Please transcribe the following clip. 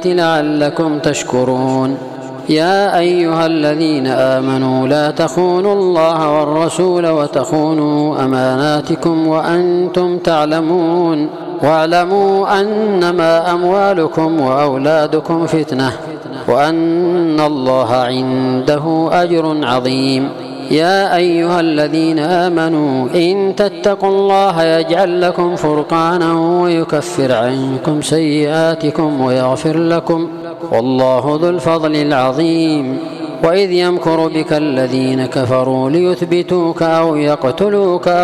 لعلكم تشكرون. يا أيها الذين آمنوا لا تخونوا الله والرسول وتخونوا أماناتكم وأنتم تعلمون واعلموا أنما أموالكم وأولادكم فتنة وأن الله عنده أجر عظيم. يا أيها الذين آمنوا إن تتقوا الله يجعل لكم فرقانا ويكفر عنكم سيئاتكم ويغفر لكم والله ذو الفضل العظيم. وإذ يمكر بك الذين كفروا ليثبتوك أو يقتلوك